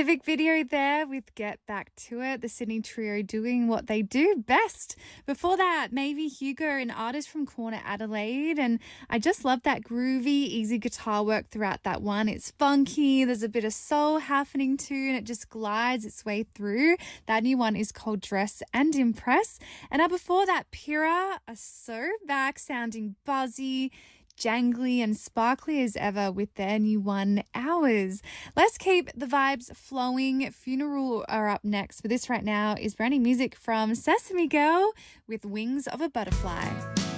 Civic video there with Get Back to It, the Sydney trio doing what they do best. Before that, Maybe Hugo, an artist from Corner Adelaide, and I just love that groovy, easy guitar work throughout that one. It's funky, there's a bit of soul happening too, and it just glides its way through. That new one is called Dress and Impress. And before that, Pyrrha are so back, sounding buzzy, jangly and sparkly as ever with their new one, Hours. Let's keep the vibes flowing. Funeral are up next, but this right now is brand new music from Sesame Girl with Wings of a Butterfly.